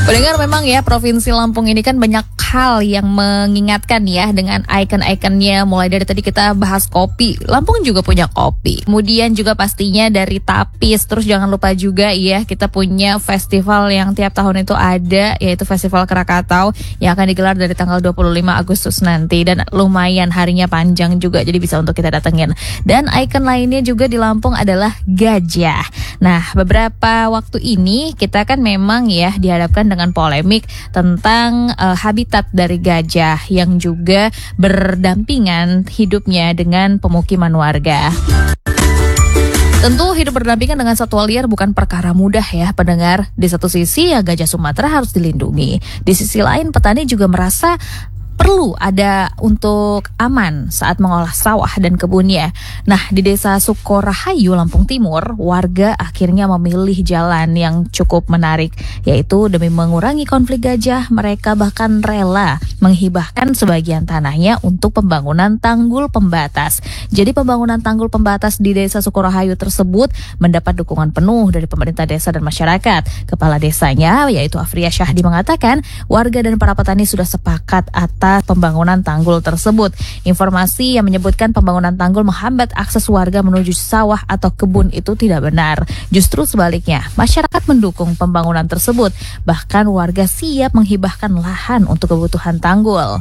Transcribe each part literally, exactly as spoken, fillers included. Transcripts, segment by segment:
Pendengar, memang ya Provinsi Lampung ini kan banyak hal yang mengingatkan ya dengan ikon-ikonnya. Mulai dari tadi kita bahas kopi, Lampung juga punya kopi. Kemudian juga pastinya dari Tapis. Terus jangan lupa juga ya kita punya festival yang tiap tahun itu ada, yaitu Festival Krakatau yang akan digelar dari tanggal dua puluh lima Agustus nanti. Dan lumayan harinya panjang juga, jadi bisa untuk kita datengin. Dan ikon lainnya juga di Lampung adalah gajah. Nah, beberapa waktu ini kita kan memang ya dihadapkan dengan polemik tentang uh, habitat dari gajah yang juga berdampingan hidupnya dengan pemukiman warga. Tentu hidup berdampingan dengan satwa liar bukan perkara mudah ya pendengar. Di satu sisi ya gajah Sumatera harus dilindungi. Di sisi lain petani juga merasa perlu ada untuk aman saat mengolah sawah dan kebunnya. Nah, di Desa Sukorahayu, Lampung Timur, warga akhirnya memilih jalan yang cukup menarik, yaitu demi mengurangi konflik gajah, mereka bahkan rela menghibahkan sebagian tanahnya untuk pembangunan tanggul pembatas. Jadi pembangunan tanggul pembatas di Desa Sukorahayu tersebut mendapat dukungan penuh dari pemerintah desa dan masyarakat. Kepala desanya, yaitu Afria Syahdi, mengatakan warga dan para petani sudah sepakat atas pembangunan tanggul tersebut. Informasi yang menyebutkan pembangunan tanggul menghambat akses warga menuju sawah atau kebun itu tidak benar. Justru sebaliknya, masyarakat mendukung pembangunan tersebut. Bahkan warga siap menghibahkan lahan untuk kebutuhan tanggul.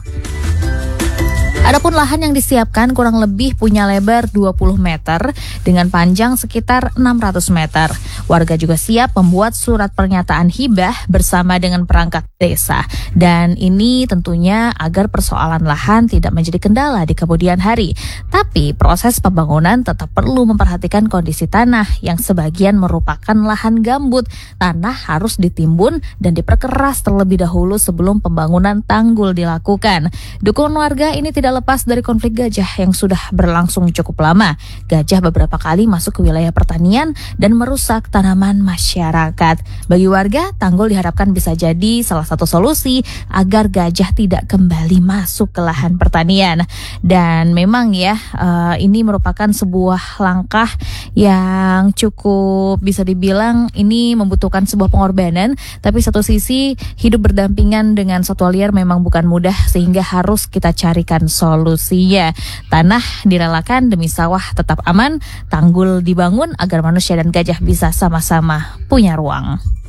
Adapun lahan yang disiapkan kurang lebih punya lebar dua puluh meter dengan panjang sekitar enam ratus meter. Warga juga siap membuat surat pernyataan hibah bersama dengan perangkat desa. Dan ini tentunya agar persoalan lahan tidak menjadi kendala di kemudian hari. Tapi proses pembangunan tetap perlu memperhatikan kondisi tanah yang sebagian merupakan lahan gambut. Tanah harus ditimbun dan diperkeras terlebih dahulu sebelum pembangunan tanggul dilakukan. Dukungan warga ini tidak lepas dari konflik gajah yang sudah berlangsung cukup lama. Gajah beberapa kali masuk ke wilayah pertanian dan merusak tanaman masyarakat. Bagi warga, tanggul diharapkan bisa jadi salah satu solusi agar gajah tidak kembali masuk ke lahan pertanian. Dan memang ya, uh, ini merupakan sebuah langkah yang cukup bisa dibilang ini membutuhkan sebuah pengorbanan. Tapi satu sisi, hidup berdampingan dengan satwa liar memang bukan mudah, sehingga harus kita carikan solusinya. Tanah direlakan demi sawah tetap aman, tanggul dibangun agar manusia dan gajah bisa sama-sama punya ruang.